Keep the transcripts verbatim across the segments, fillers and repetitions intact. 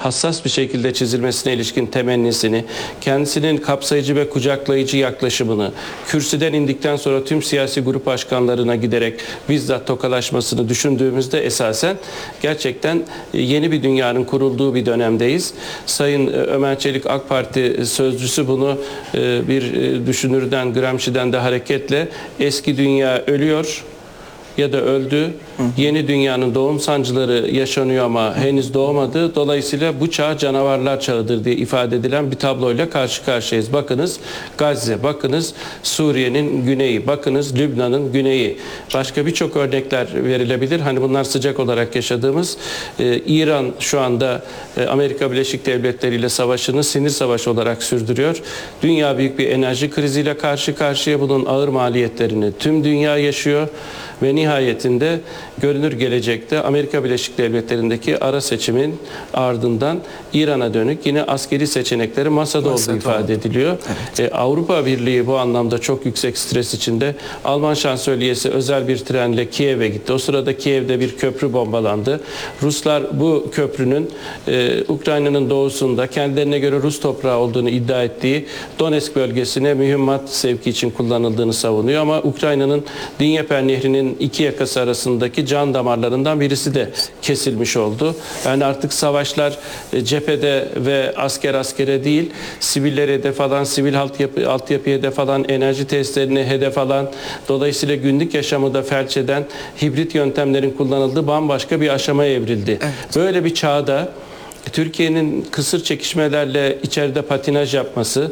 hassas bir şekilde çizilmesine ilişkin temennisini, kendisinin kapsayıcı ve kucaklayıcı yaklaşımını, kürsüden indikten sonra tüm siyasi grup başkanlarına giderek bizzat tokalaşmasını düşündüğümüzde esasen gerçekten yeni bir dünyanın kurulduğu bir dönemdeyiz. Sayın Ömer Çelik AK Parti sözcüsü bunu bir düşünürden, Gramsci'den de hareketle eski dünya ölüyor ya da öldü. Yeni dünyanın doğum sancıları yaşanıyor ama henüz doğmadı. Dolayısıyla bu çağ canavarlar çağıdır diye ifade edilen bir tabloyla karşı karşıyayız. Bakınız Gazze, bakınız Suriye'nin güneyi, bakınız Lübnan'ın güneyi. Başka birçok örnekler verilebilir. Hani bunlar sıcak olarak yaşadığımız. Ee, İran şu anda e, Amerika Birleşik Devletleri ile savaşını sinir savaşı olarak sürdürüyor. Dünya büyük bir enerji kriziyle karşı karşıya. Bunun ağır maliyetlerini tüm dünya yaşıyor. Ve nihayetinde görünür gelecekte Amerika Birleşik Devletleri'ndeki ara seçimin ardından İran'a dönük yine askeri seçenekleri masada olduğu ifade ediliyor. Evet. E, Avrupa Birliği bu anlamda çok yüksek stres içinde. Alman şansölyesi özel bir trenle Kiev'e gitti. O sırada Kiev'de bir köprü bombalandı. Ruslar bu köprünün e, Ukrayna'nın doğusunda kendilerine göre Rus toprağı olduğunu iddia ettiği Donetsk bölgesine mühimmat sevki için kullanıldığını savunuyor. Ama Ukrayna'nın Dnyeper Nehri'nin iki yakası arasındaki can damarlarından birisi de kesilmiş oldu. Yani artık savaşlar cephede ve asker askere değil, sivillere hedef alan, sivil altyapı, altyapıya hedef alan, enerji tesislerine hedef alan, dolayısıyla günlük yaşamı da felç eden hibrit yöntemlerin kullanıldığı bambaşka bir aşamaya evrildi. Evet. Böyle bir çağda Türkiye'nin kısır çekişmelerle içeride patinaj yapması,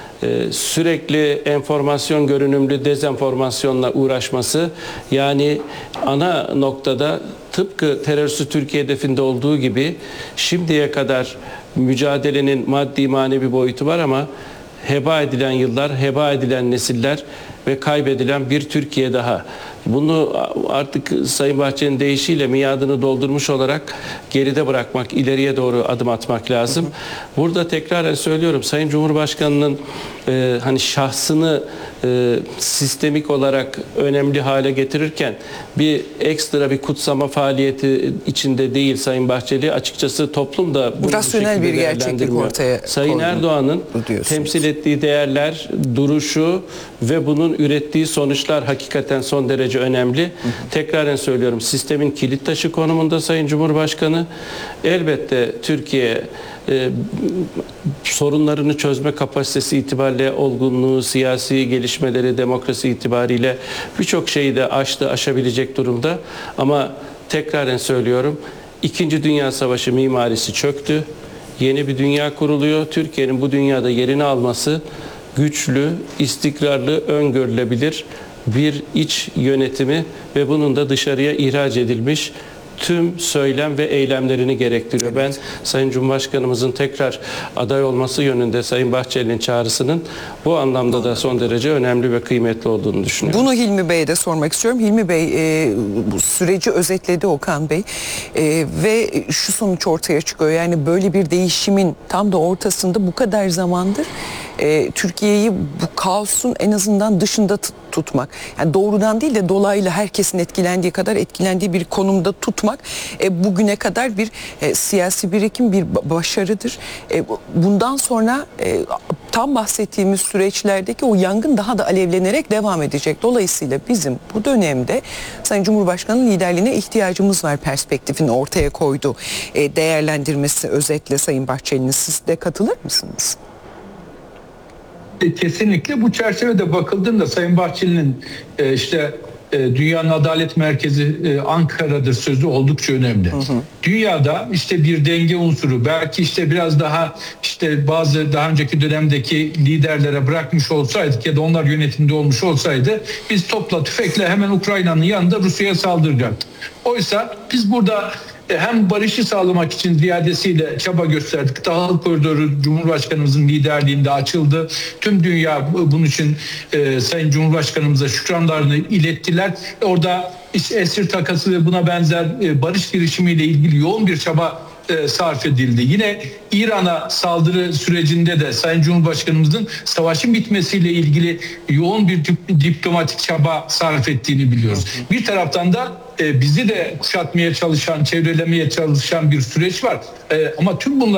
sürekli enformasyon görünümlü dezenformasyonla uğraşması, yani ana noktada tıpkı terörsüz Türkiye hedefinde olduğu gibi şimdiye kadar mücadelenin maddi manevi boyutu var ama heba edilen yıllar, heba edilen nesiller ve kaybedilen bir Türkiye daha. Bunu artık Sayın Bahçeli'nin deyişiyle miadını doldurmuş olarak geride bırakmak, ileriye doğru adım atmak lazım. Burada tekrar söylüyorum, Sayın Cumhurbaşkanı'nın e, hani şahsını e, sistemik olarak önemli hale getirirken bir ekstra bir kutsama faaliyeti içinde değil Sayın Bahçeli. Açıkçası toplum da bunu rasyonel bir gerçeklik ortaya Sayın Erdoğan'ın temsil ettiği değerler, duruşu ve bunun ürettiği sonuçlar hakikaten son derece önemli. Hı hı. Tekraren söylüyorum, sistemin kilit taşı konumunda Sayın Cumhurbaşkanı. Elbette Türkiye e, sorunlarını çözme kapasitesi itibariyle, olgunluğu, siyasi gelişmeleri, demokrasi itibariyle birçok şeyi de aştı, aşabilecek durumda. Ama tekraren söylüyorum, İkinci Dünya Savaşı mimarisi çöktü. Yeni bir dünya kuruluyor. Türkiye'nin bu dünyada yerini alması güçlü, istikrarlı, öngörülebilir bir iç yönetimi ve bunun da dışarıya ihraç edilmiş tüm söylem ve eylemlerini gerektiriyor. Evet. Ben Sayın Cumhurbaşkanımızın tekrar aday olması yönünde Sayın Bahçeli'nin çağrısının bu anlamda da son derece önemli ve kıymetli olduğunu düşünüyorum. Bunu Hilmi Bey'e de sormak istiyorum. Hilmi Bey, e, bu süreci özetledi Okan Bey e, ve şu sonuç ortaya çıkıyor. Yani böyle bir değişimin tam da ortasında bu kadar zamandır e, Türkiye'yi bu kaosun en azından dışında tutmak. Yani doğrudan değil de dolaylı herkesin etkilendiği kadar etkilendiği bir konumda tutmak e, bugüne kadar bir e, siyasi birikim, bir başarıdır. E, bundan sonra e, tam bahsettiğimiz süreçlerdeki o yangın daha da alevlenerek devam edecek. Dolayısıyla bizim bu dönemde Sayın Cumhurbaşkanı'nın liderliğine ihtiyacımız var perspektifini ortaya koydu. E, değerlendirmesi özetle Sayın Bahçeli'nin, siz de katılır mısınız? Kesinlikle bu çerçevede bakıldığında Sayın Bahçeli'nin e, işte e, Dünyanın Adalet Merkezi e, Ankara'dır sözü oldukça önemli. Hı hı. Dünyada işte bir denge unsuru, belki işte biraz daha işte bazı daha önceki dönemdeki liderlere bırakmış olsaydık ya da onlar yönetimde olmuş olsaydı biz topla tüfekle hemen Ukrayna'nın yanında Rusya'ya saldıracaktık. Oysa biz burada hem barışı sağlamak için ziyadesiyle çaba gösterdik. Tahıl Koridoru Cumhurbaşkanımızın liderliğinde açıldı. Tüm dünya bunun için e, Sayın Cumhurbaşkanımıza şükranlarını ilettiler. Orada esir takası ve buna benzer e, barış girişimiyle ilgili yoğun bir çaba e, sarf edildi. Yine İran'a saldırı sürecinde de Sayın Cumhurbaşkanımızın savaşın bitmesiyle ilgili yoğun bir diplomatik çaba sarf ettiğini biliyoruz. Bir taraftan da e, bizi de kuşatmaya çalışan, çevrelemeye çalışan bir süreç var. E, ama tüm bunlar